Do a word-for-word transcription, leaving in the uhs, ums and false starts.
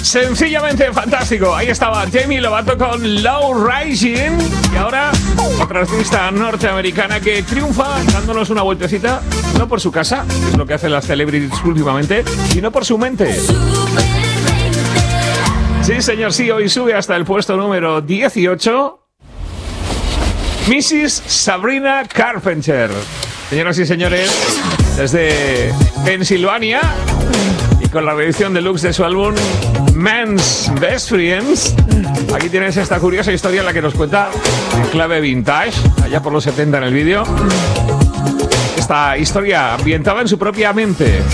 Sencillamente fantástico. Ahí estaba Demi Lovato con Low Rising. Y ahora otra artista norteamericana que triunfa dándonos una vueltecita, no por su casa, que es lo que hacen las celebrities últimamente, sino por su mente. Sí, señor, sí, hoy sube hasta el puesto número dieciocho missus Sabrina Carpenter. Señoras y señores, desde Pensilvania y con la reedición deluxe de su álbum Man's Best Friends, aquí tienes esta curiosa historia en la que nos cuenta en clave vintage, allá por los setenta en el vídeo, esta historia ambientada en su propia mente.